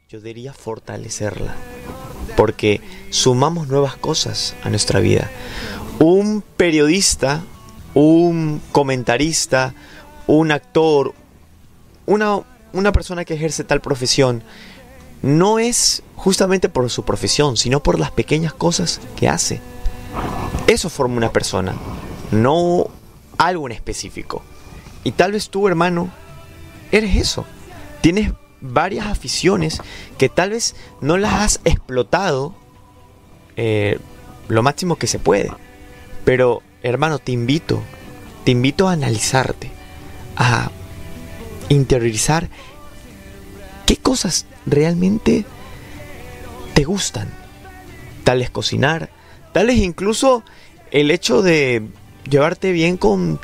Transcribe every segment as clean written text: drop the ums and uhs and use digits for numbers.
yo diría fortalecerla, porque sumamos nuevas cosas a nuestra vida. Un periodista, un comentarista, un actor, una persona que ejerce tal profesión, no es justamente por su profesión, sino por las pequeñas cosas que hace. Eso forma una persona, no algo en específico. Y tal vez tú, hermano, eres eso. Tienes varias aficiones que tal vez no las has explotado lo máximo que se puede. Pero, hermano, te invito a analizarte, a interiorizar qué cosas realmente te gustan. Tal es cocinar, tal es incluso el hecho de llevarte bien con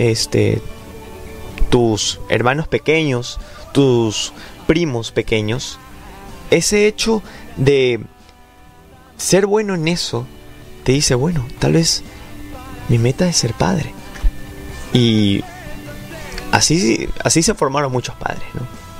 tus hermanos pequeños, tus primos pequeños. Ese hecho de ser bueno en eso te dice, bueno, tal vez mi meta es ser padre. Y así se formaron muchos padres, ¿no?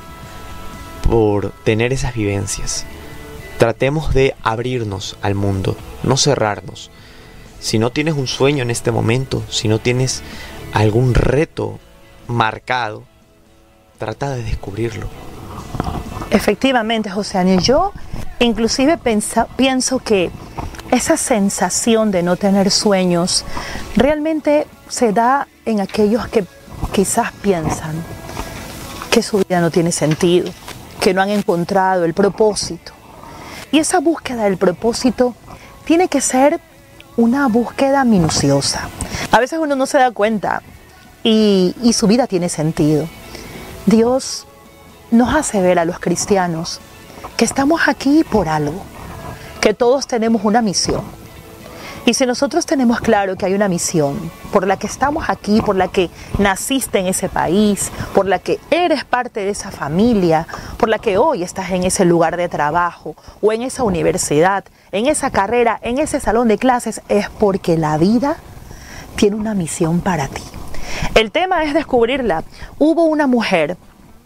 Por tener esas vivencias. Tratemos de abrirnos al mundo, no cerrarnos. Si no tienes un sueño en este momento, si no tienes algún reto marcado, trata de descubrirlo. Efectivamente, José Ángel, yo inclusive pienso que esa sensación de no tener sueños realmente se da en aquellos que quizás piensan que su vida no tiene sentido, que no han encontrado el propósito. Y esa búsqueda del propósito tiene que ser una búsqueda minuciosa. A veces uno no se da cuenta y su vida tiene sentido. Dios nos hace ver a los cristianos que estamos aquí por algo, que todos tenemos una misión. Y si nosotros tenemos claro que hay una misión por la que estamos aquí, por la que naciste en ese país, por la que eres parte de esa familia, por la que hoy estás en ese lugar de trabajo o en esa universidad, en esa carrera, en ese salón de clases, es porque la vida tiene una misión para ti. El tema es descubrirla. Hubo una mujer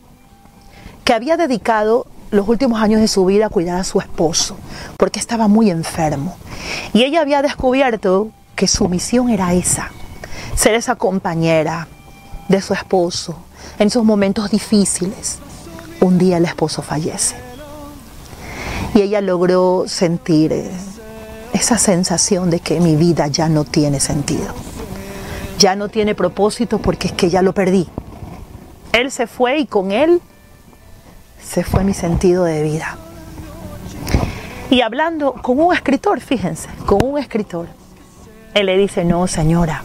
que había dedicado los últimos años de su vida a cuidar a su esposo, porque estaba muy enfermo. Y ella había descubierto que su misión era esa, ser esa compañera de su esposo en esos momentos difíciles. Un día el esposo fallece. Y ella logró sentir esa sensación de que mi vida ya no tiene sentido. Ya no tiene propósito porque es que ya lo perdí. Él se fue y con él se fue mi sentido de vida. Y hablando con un escritor, fíjense, con un escritor, él le dice, no, señora,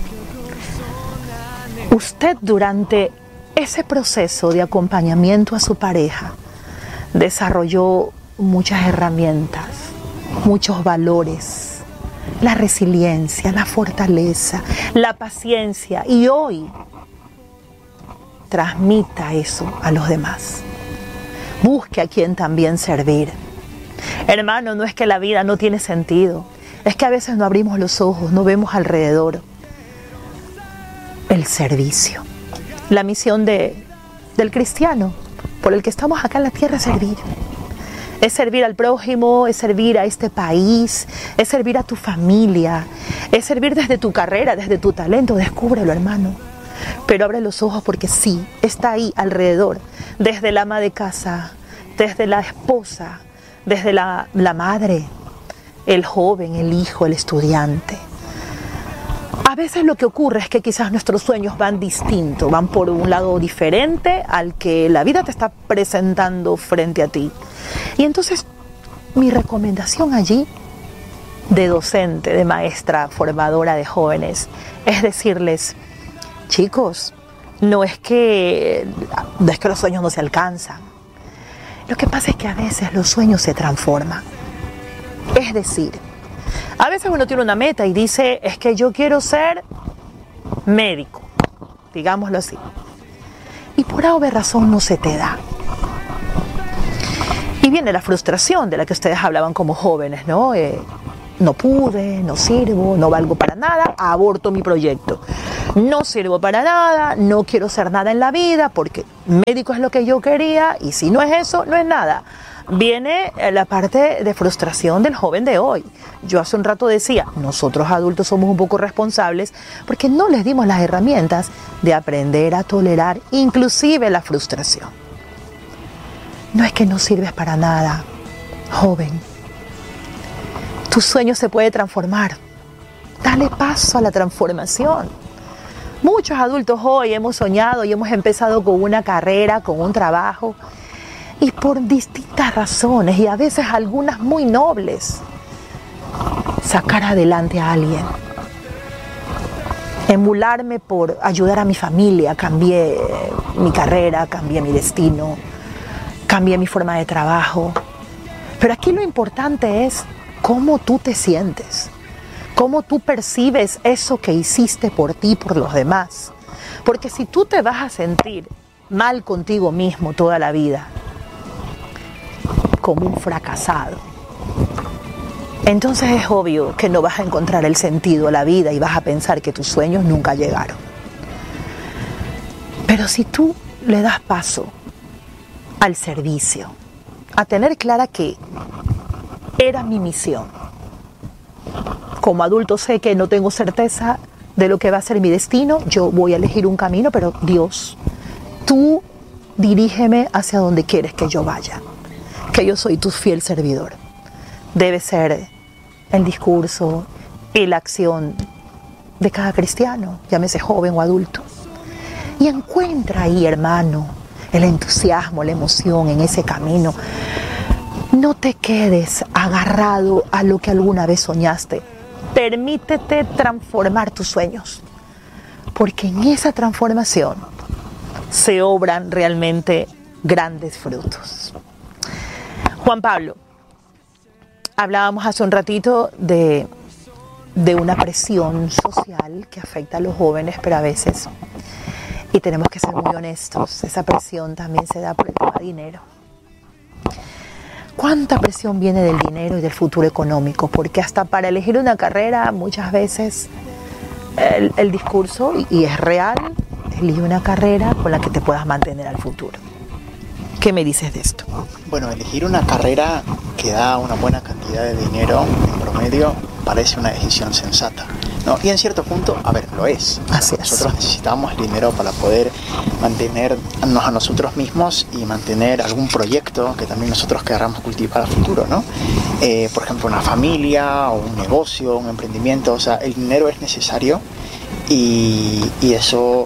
usted durante ese proceso de acompañamiento a su pareja desarrolló muchas herramientas, muchos valores, la resiliencia, la fortaleza, la paciencia, y hoy transmita eso a los demás. Busque a quien también servir. Hermano, no es que la vida no tiene sentido, es que a veces no abrimos los ojos, no vemos alrededor. El servicio, la misión del cristiano, por el que estamos acá en la tierra, es servir. Es servir al prójimo, es servir a este país, es servir a tu familia, es servir desde tu carrera, desde tu talento. Descúbrelo, hermano. Pero abre los ojos porque sí, está ahí alrededor, desde la ama de casa, desde la esposa, desde la madre, el joven, el hijo, el estudiante. A veces lo que ocurre es que quizás nuestros sueños van distintos, van por un lado diferente al que la vida te está presentando frente a ti. Y entonces mi recomendación allí, de docente, de maestra, formadora de jóvenes, es decirles, chicos, no es que los sueños no se alcanzan. Lo que pasa es que a veces los sueños se transforman. Es decir, a veces uno tiene una meta y dice, es que yo quiero ser médico, digámoslo así. Y por alguna razón no se te da. Y viene la frustración de la que ustedes hablaban como jóvenes, ¿no? No pude, no sirvo, no valgo para nada, aborto mi proyecto. No sirvo para nada, no quiero ser nada en la vida porque médico es lo que yo quería y si no es eso, no es nada. viene la parte de frustración del joven de hoy. Yo hace un rato decía, nosotros adultos somos un poco responsables porque no les dimos las herramientas de aprender a tolerar inclusive la frustración. No es que no sirves para nada, joven. Tu sueño se puede transformar. Dale paso a la transformación. Muchos adultos hoy hemos soñado y hemos empezado con una carrera, con un trabajo, y por distintas razones, y a veces algunas muy nobles, sacar adelante a alguien. Emularme por ayudar a mi familia, cambié mi carrera, cambié mi destino, cambié mi forma de trabajo. Pero aquí lo importante es cómo tú te sientes, cómo tú percibes eso que hiciste por ti, por los demás. Porque si tú te vas a sentir mal contigo mismo toda la vida, como un fracasado, entonces es obvio que no vas a encontrar el sentido a la vida y vas a pensar que tus sueños nunca llegaron. Pero si tú le das paso al servicio, a tener clara que era mi misión. Como adulto sé que no tengo certeza de lo que va a ser mi destino, yo voy a elegir un camino, pero Dios, tú dirígeme hacia donde quieres que yo vaya, que yo soy tu fiel servidor. Debe ser el discurso y la acción de cada cristiano, llámese joven o adulto. Y encuentra ahí, hermano, el entusiasmo, la emoción en ese camino. No te quedes agarrado a lo que alguna vez soñaste. Permítete transformar tus sueños, porque en esa transformación se obran realmente grandes frutos. Juan Pablo, hablábamos hace un ratito de una presión social que afecta a los jóvenes, pero a veces, y tenemos que ser muy honestos, esa presión también se da por el tema de dinero. ¿Cuánta presión viene del dinero y del futuro económico? Porque hasta para elegir una carrera, muchas veces el discurso, y es real, elige una carrera con la que te puedas mantener al futuro. ¿Qué me dices de esto? Bueno, elegir una carrera que da una buena cantidad de dinero en promedio parece una decisión sensata, ¿no? Y en cierto punto, a ver, lo es. Así es. Nosotros necesitamos dinero para poder mantenernos a nosotros mismos y mantener algún proyecto que también nosotros queramos cultivar a futuro, ¿no? Por ejemplo, una familia o un negocio, un emprendimiento. O sea, el dinero es necesario y eso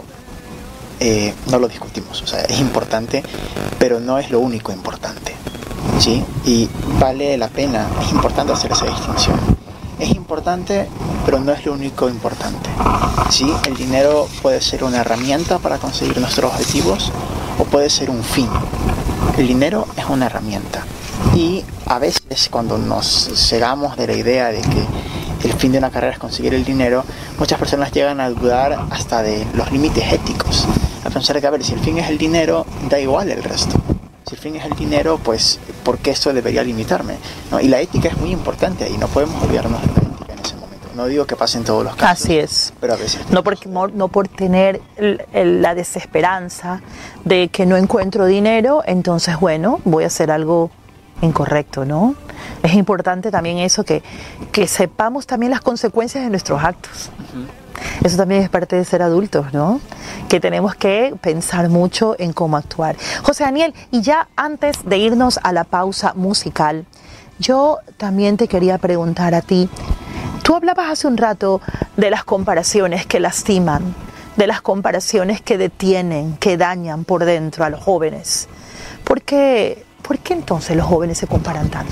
no lo discutimos. O sea, es importante, pero no es lo único importante, ¿sí? Y vale la pena, es importante hacer esa distinción. Es importante, pero no es lo único importante, ¿sí? El dinero puede ser una herramienta para conseguir nuestros objetivos o puede ser un fin. El dinero es una herramienta y a veces cuando nos cegamos de la idea de que el fin de una carrera es conseguir el dinero, muchas personas llegan a dudar hasta de los límites éticos, a pensar que, a ver, si el fin es el dinero, da igual el resto. Si el fin es el dinero, pues, ¿por qué eso debería limitarme? ¿No? Y la ética es muy importante y no podemos olvidarnos de la ética en ese momento. No digo que pase en todos los casos. Así es. Pero a veces. No por tener la desesperanza de que no encuentro dinero, entonces, bueno, voy a hacer algo incorrecto, ¿no? Es importante también eso, que sepamos también las consecuencias de nuestros actos. Uh-huh. Eso también es parte de ser adultos, ¿no? Que tenemos que pensar mucho en cómo actuar. José Daniel, y ya antes de irnos a la pausa musical, yo también te quería preguntar a ti. Tú hablabas hace un rato de las comparaciones que lastiman, de las comparaciones que detienen, que dañan por dentro a los jóvenes. ¿Por qué entonces los jóvenes se comparan tanto?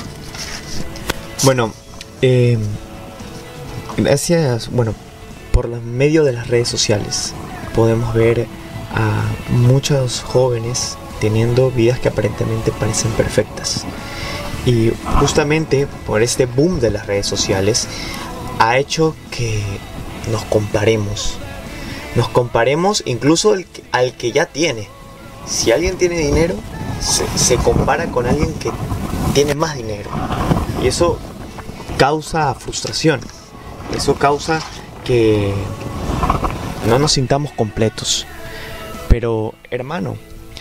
Bueno, por medio de las redes sociales podemos ver a muchos jóvenes teniendo vidas que aparentemente parecen perfectas. Y justamente por este boom de las redes sociales ha hecho que nos comparemos incluso al que ya tiene. Si alguien tiene dinero, se compara con alguien que tiene más dinero. Y eso causa frustración. Eso causa que no nos sintamos completos. Pero, hermano,